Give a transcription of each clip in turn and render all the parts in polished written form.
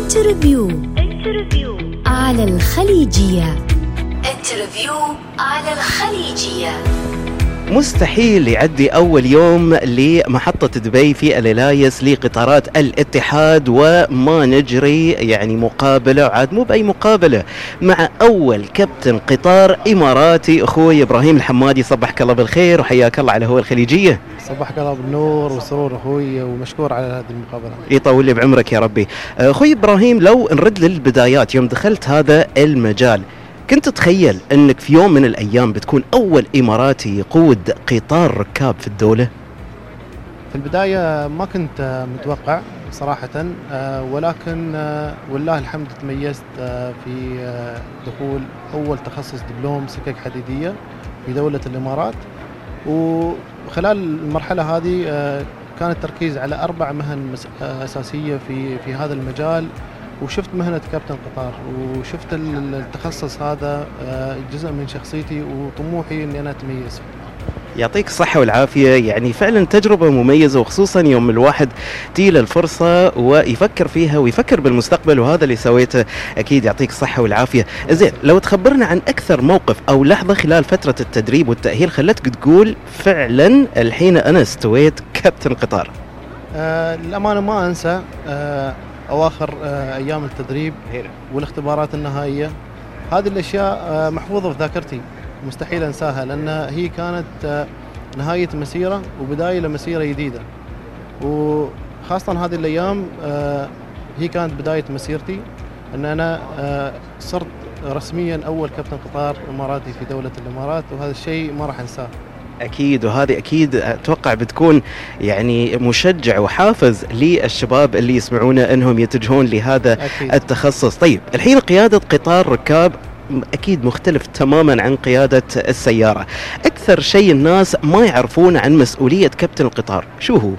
انترفيو على الخليجية. مستحيل يعدي أول يوم لمحطة دبي في الإلايس لقطارات الاتحاد وما نجري يعني مقابلة، عاد مو بأي مقابلة، مع أول كابتن قطار إماراتي أخوي إبراهيم الحمادي. صبحك الله بالخير وحياك الله على هو الخليجية. صبحك الله بالنور والسرور أخوي، ومشكور على هذه المقابلة. يطول لي بعمرك يا ربي. أخوي إبراهيم، لو نرد للبدايات، يوم دخلت هذا المجال كنت تتخيل أنك في يوم من الأيام بتكون أول إماراتي يقود قطار ركاب في الدولة؟ في البداية ما كنت متوقع صراحة، ولكن والله الحمد تميزت في دخول أول تخصص دبلوم سكك حديدية في دولة الإمارات. وخلال المرحلة هذه كان التركيز على 4 مهن أساسية في هذا المجال، وشفت مهنة كابتن قطار، وشفت التخصص هذا جزء من شخصيتي وطموحي اني انا اتميز. يعطيك الصحة والعافية، يعني فعلا تجربة مميزة، وخصوصا يوم الواحد تيله الفرصة ويفكر فيها ويفكر بالمستقبل، وهذا اللي سويته أكيد. يعطيك الصحة والعافية. زين، لو تخبرنا عن أكثر موقف أو لحظة خلال فترة التدريب والتأهيل خلتك تقول فعلا الحين أنا استويت كابتن قطار. الأمانة ما أنسى أواخر أيام التدريب والاختبارات النهائية. هذه الأشياء محفوظة في ذاكرتي، مستحيل أنساها، لأن هي كانت نهاية مسيرة وبداية لمسيرة جديدة، وخاصة هذه الأيام هي كانت بداية مسيرتي، أن أنا صرت رسميا أول كابتن قطار إماراتي في دولة الإمارات، وهذا الشيء ما راح أنساه. أكيد، وهذه أكيد أتوقع بتكون يعني مشجع وحافز للشباب اللي يسمعونه أنهم يتجهون لهذا أكيد. التخصص. طيب، الحين قيادة قطار ركاب أكيد مختلف تماما عن قيادة السيارة. أكثر شيء الناس ما يعرفون عن مسؤولية كابتن القطار شو هو؟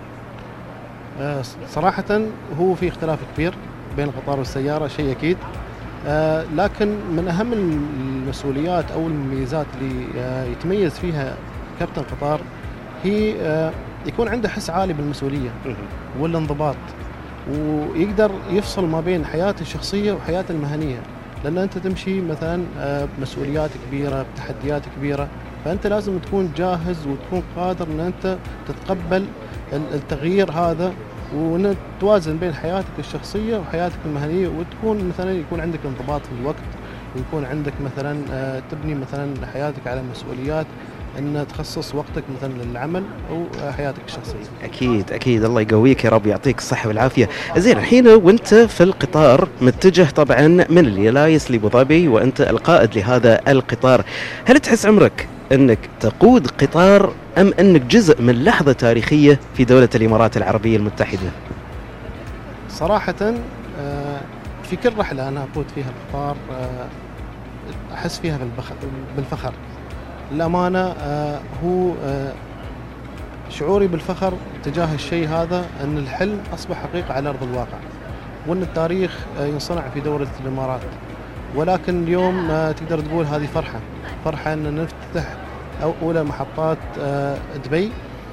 صراحة هو في اختلاف كبير بين القطار والسيارة، شيء أكيد، لكن من أهم المسؤوليات أو المميزات اللي يتميز فيها كابتن قطار هي يكون عنده حس عالي بالمسؤولية والانضباط، ويقدر يفصل ما بين حياته الشخصية وحياته المهنية، لأن أنت تمشي مثلا مسؤوليات كبيرة بتحديات كبيرة، فأنت لازم تكون جاهز وتكون قادر أن أنت تتقبل التغيير هذا، وأن توازن بين حياتك الشخصية وحياتك المهنية، وتكون مثلا يكون عندك انضباط في الوقت، ويكون عندك مثلا تبني مثلا حياتك على مسؤوليات أن تخصص وقتك مثلا للعمل أو حياتك الشخصية. أكيد أكيد، الله يقويك يا رب، يعطيك الصحة والعافية. زين، الحين وانت في القطار متجه طبعا من الإلايس لأبو ظبي وانت القائد لهذا القطار، هل تحس عمرك أنك تقود قطار أم أنك جزء من لحظة تاريخية في دولة الإمارات العربية المتحدة؟ صراحة في كل رحلة أنا أقود فيها القطار أحس فيها بالفخر. الأمانة هو شعوري بالفخر تجاه الشيء هذا، أن الحلم أصبح حقيقة على أرض الواقع، وأن التاريخ ينصنع في دولة الإمارات. ولكن اليوم تقدر تقول هذه فرحة أن نفتتح أولى محطات دبي،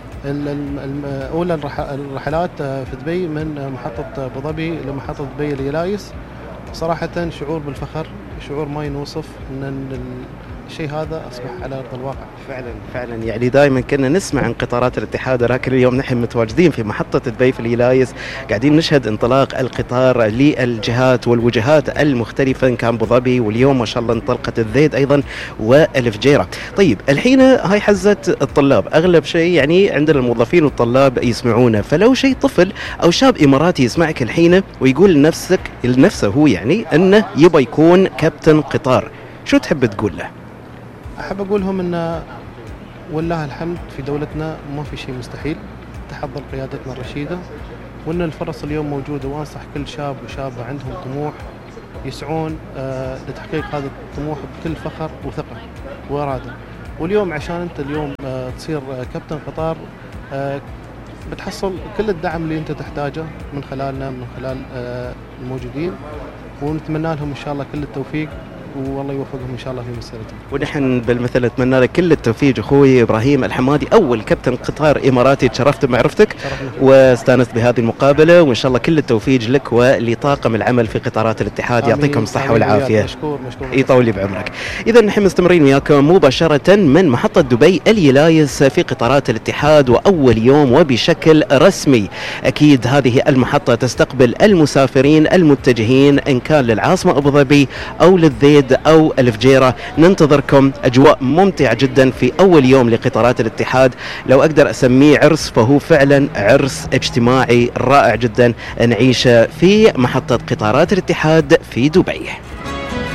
أولى الرحلات في دبي من محطة أبو ظبي لمحطة دبي الإلايس. صراحة شعور بالفخر، شعور ما ينوصف، أن الشيء هذا أصبح على أرض الواقع. فعلا يعني دائما كنا نسمع عن قطارات الاتحاد، ولكن اليوم نحن متواجدين في محطة دبي في الإلايس، قاعدين نشهد انطلاق القطار للجهات والوجهات المختلفة، كان أبو ظبي واليوم ما شاء الله انطلقت الذيد أيضا والفجيرة. طيب، الحين هاي حزة الطلاب، أغلب شيء يعني عندنا الموظفين والطلاب يسمعونه، فلو شيء طفل أو شاب إماراتي يسمعك الحين ويقول لنفسه هو يعني أنه يبغى يكون كابتن قطار، شو تحب تقول له؟ أحب أقول لهم أن والله الحمد في دولتنا ما في شيء مستحيل، تحضر قيادتنا الرشيدة، وأن الفرص اليوم موجودة، وأنصح كل شاب وشابة عندهم طموح يسعون لتحقيق هذا الطموح بكل فخر وثقة وإرادة. واليوم عشان أنت اليوم تصير كابتن قطار بتحصل كل الدعم اللي أنت تحتاجه من خلالنا، من خلال الموجودين، ونتمنى لهم إن شاء الله كل التوفيق والله يوفقهم ان شاء الله في مسيرتهم. ونحن بالمثل نتمنى لك كل التوفيق اخوي ابراهيم الحمادي، اول كابتن قطار اماراتي. تشرفت بمعرفتك واستانست بهذه المقابله، وان شاء الله كل التوفيق لك ولطاقم العمل في قطارات الاتحاد. يعطيكم الصحه والعافيه. مشكور. يطول لي بعمرك. اذا نحن مستمرين وياكم مباشره من محطه دبي اليلايس في قطارات الاتحاد، واول يوم وبشكل رسمي. اكيد هذه المحطه تستقبل المسافرين المتجهين ان كان للعاصمه ابو ظبي او للذيد او الفجيره. ننتظركم، اجواء ممتعه جدا في اول يوم لقطارات الاتحاد. لو اقدر اسميه عرس فهو فعلا عرس اجتماعي رائع جدا نعيشه في محطه قطارات الاتحاد في دبي.